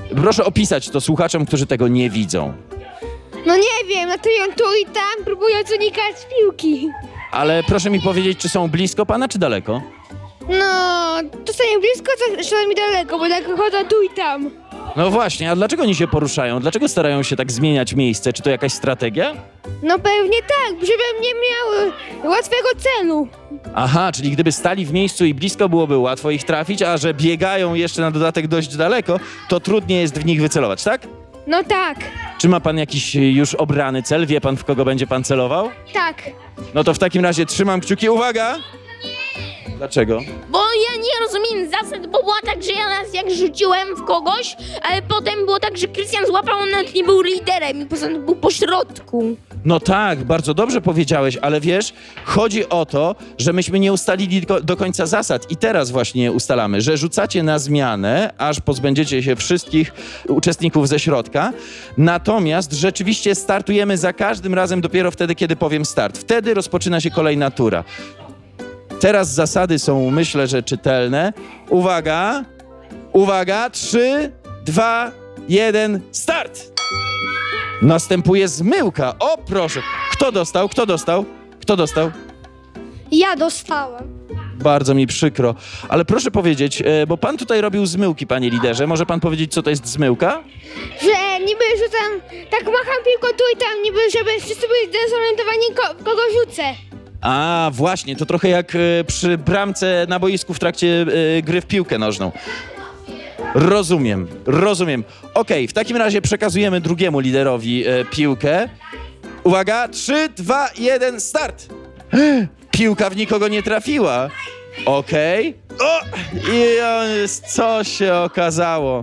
Proszę opisać to słuchaczom, którzy tego nie widzą. No nie wiem, latują tu i tam, próbując unikać piłki. Ale proszę mi powiedzieć, czy są blisko pana, czy daleko? No, czasami blisko, czasami daleko, bo tak chodzą tu i tam. No właśnie, a dlaczego oni się poruszają? Dlaczego starają się tak zmieniać miejsce? Czy to jakaś strategia? No pewnie tak, żebym nie miał łatwego celu. Aha, czyli gdyby stali w miejscu i blisko, byłoby łatwo ich trafić, a że biegają jeszcze na dodatek dość daleko, to trudniej jest w nich wycelować, tak? No tak, Czy ma pan jakiś już obrany cel? Wie pan, w kogo będzie pan celował? tak. No to w takim razie trzymam kciuki. Uwaga! Dlaczego? Bo ja nie rozumiem zasad, bo było tak, że ja raz jak rzuciłem w kogoś, ale potem było tak, że Krystian złapał, on nawet nie był liderem i poza tym był po środku. No tak, bardzo dobrze powiedziałeś, ale wiesz, chodzi o to, że myśmy nie ustalili do końca zasad i teraz właśnie ustalamy, że rzucacie na zmianę, aż pozbędziecie się wszystkich uczestników ze środka, natomiast rzeczywiście startujemy za każdym razem dopiero wtedy, kiedy powiem start. Wtedy rozpoczyna się kolejna tura. Teraz zasady są, myślę, że czytelne. Uwaga, uwaga, 3, 2, 1, start! Następuje zmyłka. O, proszę. Kto dostał? Kto dostał? Kto dostał? Ja dostałem. Bardzo mi przykro. Ale proszę powiedzieć, bo pan tutaj robił zmyłki, panie liderze. Może pan powiedzieć, co to jest zmyłka? Że niby rzucam, tak macham piłką tu i tam, niby żeby wszyscy byli zdezorientowani, kogo rzucę. A, właśnie, to trochę jak przy bramce na boisku w trakcie gry w piłkę nożną. Rozumiem, rozumiem. Okej, w takim razie przekazujemy drugiemu liderowi piłkę. Uwaga, 3, 2, 1, start! Piłka w nikogo nie trafiła. Okej. O! I co się okazało?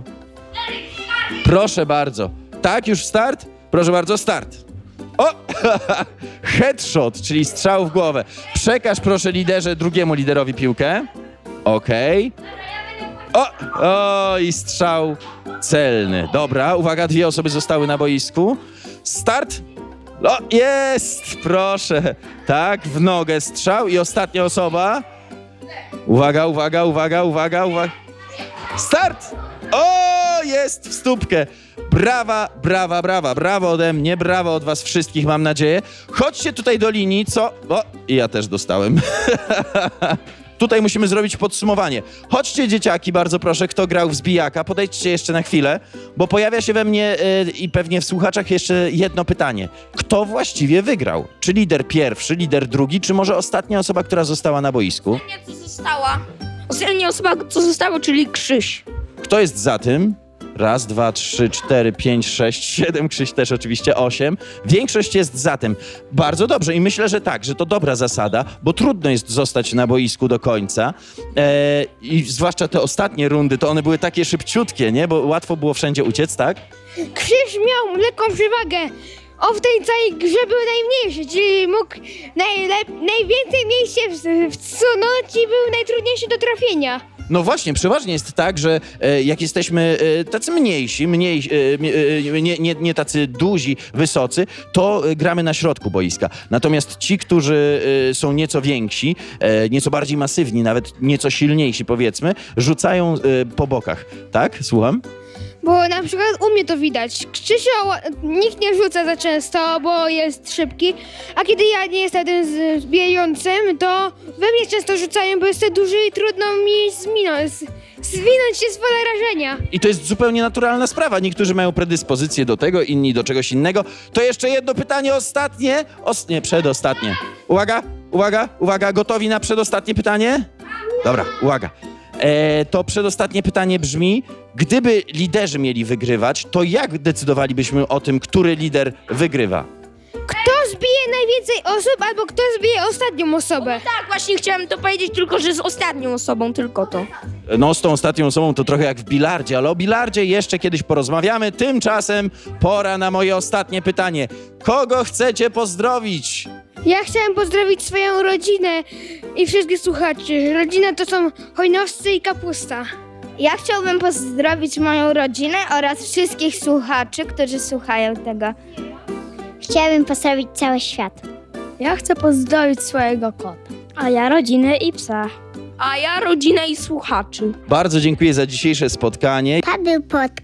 Proszę bardzo. Tak, już start? Proszę bardzo, start. O! Headshot, czyli strzał w głowę. Przekaż proszę liderze drugiemu liderowi piłkę. Okej. O, i strzał celny. Dobra, uwaga, dwie osoby zostały na boisku. Start. O, jest, proszę. Tak, w nogę strzał i ostatnia osoba. Uwaga, uwaga, uwaga, uwaga, uwaga. Start! O, jest w stópkę. Brawa, brawa, brawa. Brawo ode mnie, brawo od was wszystkich, mam nadzieję. Chodźcie tutaj do linii, co? O, i ja też dostałem. Tutaj musimy zrobić podsumowanie. Chodźcie, dzieciaki, bardzo proszę, kto grał w zbijaka, podejdźcie jeszcze na chwilę, bo pojawia się we mnie i pewnie w słuchaczach jeszcze jedno pytanie. Kto właściwie wygrał? Czy lider pierwszy, lider drugi, czy może ostatnia osoba, która została na boisku? Ostatnia, co została. Ostatnia osoba, co została, czyli Krzyś. Kto jest za tym? Raz, dwa, trzy, cztery, pięć, sześć, siedem, Krzyś też oczywiście 8. Większość jest za tym. Bardzo dobrze i myślę, że tak, że to dobra zasada, bo trudno jest zostać na boisku do końca. I zwłaszcza te ostatnie rundy, to one były takie szybciutkie, nie? Bo łatwo było wszędzie uciec, tak? Krzyż miał lekką przewagę. On w tej całej grze był najmniejszy, czyli mógł najwięcej miejsca wsunąć i był najtrudniejszy do trafienia. No właśnie, przeważnie jest tak, że jak jesteśmy tacy mniejsi, nie tacy duzi, wysocy, to gramy na środku boiska. Natomiast ci, którzy są nieco więksi, nieco bardziej masywni, nawet nieco silniejsi powiedzmy, rzucają po bokach. Tak? Słucham? Bo na przykład u mnie to widać. Krzysio nikt nie rzuca za często, bo jest szybki, a kiedy ja nie jestem tym zbijającym, to we mnie często rzucają, bo jestem duży i trudno mi zwinąć się z pola rażenia. I to jest zupełnie naturalna sprawa. Niektórzy mają predyspozycję do tego, inni do czegoś innego. To jeszcze jedno pytanie, ostatnie. Nie, przedostatnie. Uwaga, uwaga, uwaga. Gotowi na przedostatnie pytanie? Dobra, uwaga. To przedostatnie pytanie brzmi, gdyby liderzy mieli wygrywać, to jak decydowalibyśmy o tym, który lider wygrywa? Kto zbije najwięcej osób, albo kto zbije ostatnią osobę? Tak, właśnie chciałem to powiedzieć, tylko że z ostatnią osobą, tylko to. No, z tą ostatnią osobą to trochę jak w bilardzie, ale o bilardzie jeszcze kiedyś porozmawiamy. Tymczasem pora na moje ostatnie pytanie. Kogo chcecie pozdrowić? Ja chciałem pozdrowić swoją rodzinę i wszystkich słuchaczy. Rodzina to są hojnowscy i kapusta. Ja chciałbym pozdrowić moją rodzinę oraz wszystkich słuchaczy, którzy słuchają tego. Chciałabym pozdrowić cały świat. Ja chcę pozdrowić swojego kota. A ja rodzinę i psa. A ja rodzinę i słuchaczy. Bardzo dziękuję za dzisiejsze spotkanie. To był podcast